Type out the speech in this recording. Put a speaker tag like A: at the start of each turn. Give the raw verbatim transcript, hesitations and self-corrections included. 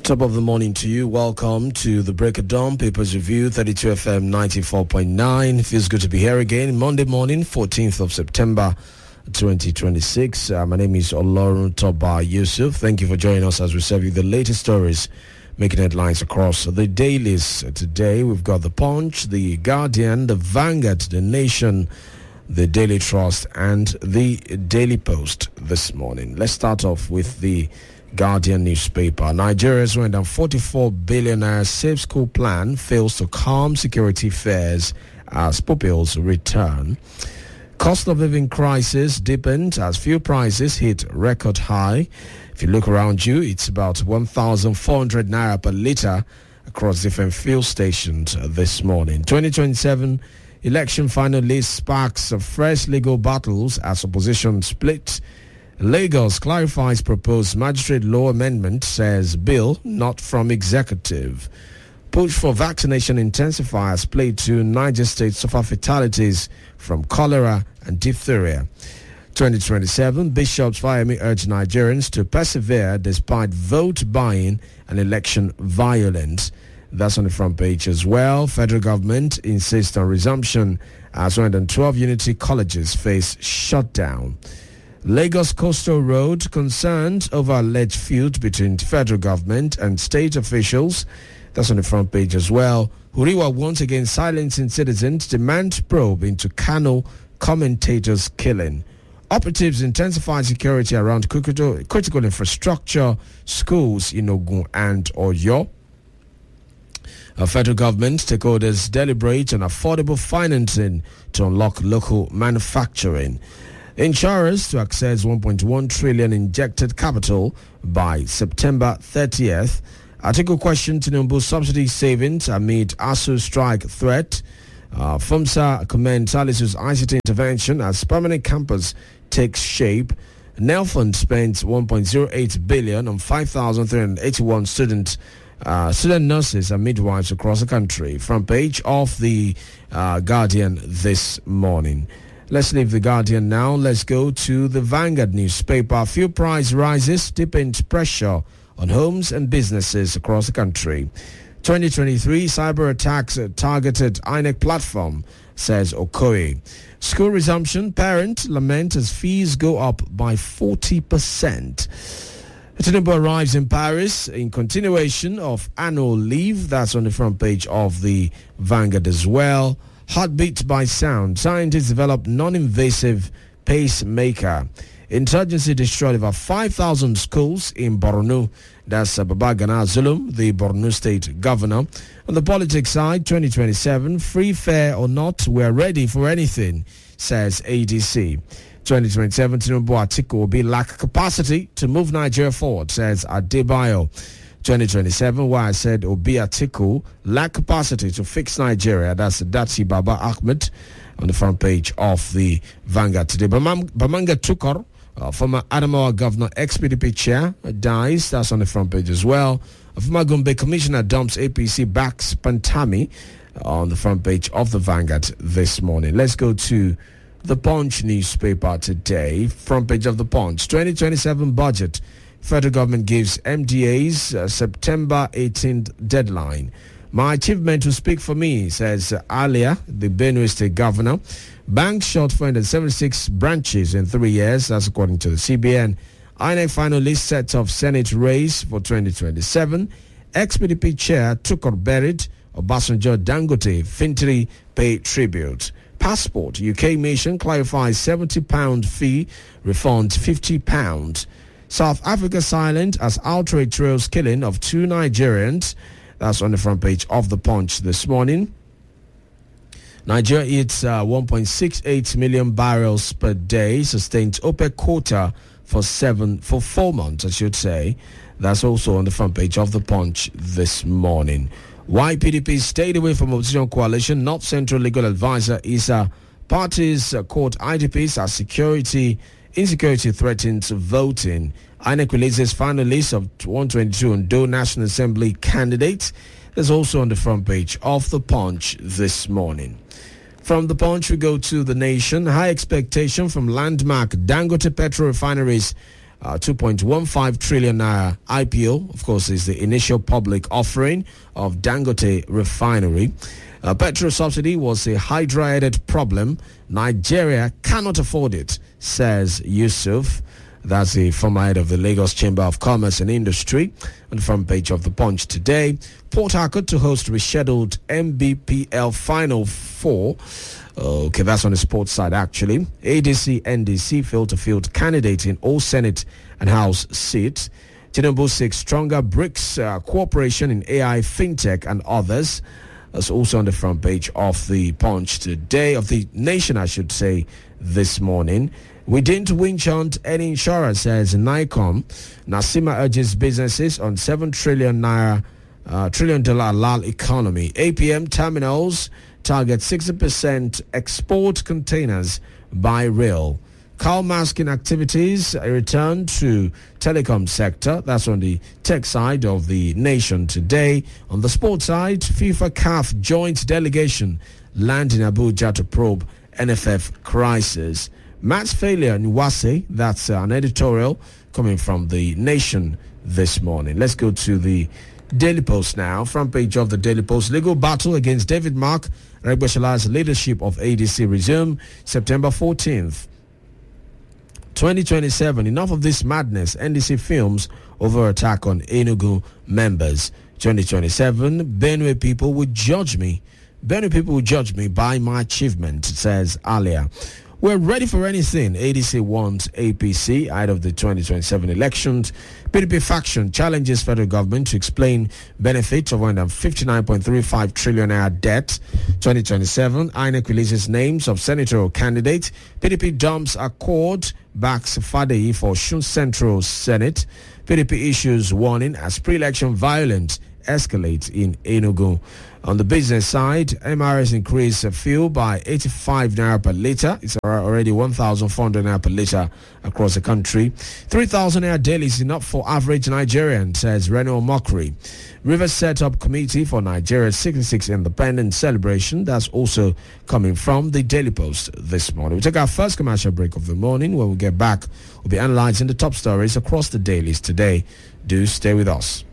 A: Top of the morning to you. Welcome to the Break of Dawn Papers Review, thirty-two F M ninety-four point nine. Feels good to be here again. Monday morning, fourteenth of September, twenty twenty-six. Uh, my name is Olorun Toba Yusuf. Thank you for joining us as we serve you the latest stories making headlines across the dailies. Today, we've got The Punch, The Guardian, The Vanguard, The Nation, The Daily Trust, and The Daily Post this morning. Let's start off with the Guardian newspaper. Nigeria's one hundred forty-four billion naira safe school plan fails to calm security fears as pupils return. Cost of living crisis deepened as fuel prices hit record high. If you look around you, it's about one thousand four hundred naira per litre across different fuel stations this morning. twenty twenty-seven election final list sparks of fresh legal battles as opposition split. Lagos clarifies proposed magistrate law amendment, says bill not from executive. Push for vaccination intensifiers played to Niger State suffer fatalities from cholera and diphtheria. twenty twenty-seven, Bishops Fayemi urge Nigerians to persevere despite vote buying and election violence. That's on the front page as well. Federal government insists on resumption as one hundred twelve unity colleges face shutdown. Lagos Coastal Road concerned over alleged feud between federal government and state officials. That's on the front page as well. Huriwa once again silencing citizens, demand probe into Kano commentators killing. Operatives intensify security around critical, critical infrastructure, schools in Ogun and Oyo. A federal government stakeholders deliberate on affordable financing to unlock local manufacturing. Insurers to access one point one trillion injected capital by September thirtieth. Article question Tinubu subsidy savings amid A S U strike threat. Uh, FUMSA commends Salisu's I C T intervention as permanent campus takes shape. Nelfund spends one point zero eight billion on five thousand three hundred eighty-one students, uh, student nurses and midwives across the country. Front page of the uh, Guardian this morning. Let's leave the Guardian now. Let's go to the Vanguard newspaper. Fuel price rises deepens pressure on homes and businesses across the country. twenty twenty-three cyber attacks targeted I N E C platform, says Okoye. School resumption, parents lament as fees go up by forty percent. Tinubu arrives in Paris in continuation of annual leave. That's on the front page of the Vanguard as well. Heartbeat by sound. Scientists develop non-invasive pacemaker. Insurgency destroyed over five thousand schools in Borno. That's uh, Babagana Zulum, the Borno state governor. On the politics side, twenty twenty-seven, free, fair or not, we're ready for anything, says A D C. twenty twenty-seven, Tinubu Atiku will be lack capacity to move Nigeria forward, says Adebayo. twenty twenty-seven, where I said Obi Atiku lack capacity to fix Nigeria. That's Dati Baba Ahmed on the front page of the Vanguard today. Bamanga Tukur, uh, former Adamawa governor, ex-P D P chair, uh, dies. That's on the front page as well. A former Gombe commissioner dumps A P C backs Pantami uh, on the front page of the Vanguard this morning. Let's go to the Punch newspaper today. Front page of the Punch. twenty twenty-seven budget. Federal government gives M D As uh, September eighteenth deadline. My achievement will speak for me, says uh, Alia, the Benue State governor. Bank shot four hundred seventy-six branches in three years, that's according to the C B N. I N E C final list sets of Senate race for twenty twenty-seven. Ex-P D P chair Tukur buried. Obasanjo Dangote Fintiri pay tribute. Passport, U K mission clarifies seventy pound fee, refunds fifty pounds. South Africa silent as outrage trails killing of two Nigerians. That's on the front page of the Punch this morning. Nigeria eats uh, one point six eight million barrels per day, sustains OPEC quota for seven for four months, I should say. That's also on the front page of the Punch this morning. Why P D P stayed away from opposition coalition? North Central Legal Advisor Isa. Parties uh, court I D Ps as security insecurity threatens voting. I N E C releases final list of one hundred twenty-two Ondo National Assembly candidates. There's also on the front page of the Punch this morning. From the Punch, we go to the Nation. High expectation from landmark Dangote Petro refineries Uh, two point one five trillion naira I P O, of course, is the initial public offering of Dangote refinery. Uh, petrol subsidy was a hydra-headed problem. Nigeria cannot afford it, says Yusuf. That's the former head of the Lagos Chamber of Commerce and Industry. On the front page of the Punch today, Port Harcourt to host rescheduled M B P L Final Four. Okay, that's on the sports side, actually. A D C, N D C failed to field candidate in all Senate and House seats. Tinubu seeks stronger BRICS uh, cooperation in A I, fintech, and others. That's also on the front page of the Punch today, of the Nation, I should say, this morning. We didn't winch hunt any insurer, says NICOM. Nasima urges businesses on seven trillion naira, uh, trillion dollar lal economy. A P M terminals target sixty percent export containers by rail. Cow masking activities a return to telecom sector. That's on the tech side of the Nation today. On the sports side, FIFA C A F joint delegation land in Abuja to probe N F F crisis. Match failure in Wase. That's uh, an editorial coming from the Nation this morning. Let's go to the Daily Post now. Front page of the Daily Post. Legal battle against David Mark. Regbeshala's leadership of A D C resume September fourteenth. twenty twenty-seven. Enough of this madness. N D C films over attack on Enugu members. twenty twenty-seven. Benue people will judge me. Benue people will judge me by my achievement, says Alia. We're ready for anything. A D C wants A P C ahead of the twenty twenty-seven elections. P D P faction challenges federal government to explain benefits of one hundred fifty-nine point three five trillion naira debt. twenty twenty-seven, I N E C releases names of senatorial candidates. P D P dumps Accord, backs Fadeyi for Shun Central Senate. P D P issues warning as pre-election violence escalates in Enugu. On the business side, M R S increased fuel by eighty-five naira per litre. It's already one thousand four hundred naira per litre across the country. three thousand naira daily is enough for average Nigerian, says Reno Mockery. Rivers set up committee for Nigeria's sixty-sixth independence celebration. That's also coming from the Daily Post this morning. We take our first commercial break of the morning. When we get back, we'll be analysing the top stories across the dailies today. Do stay with us.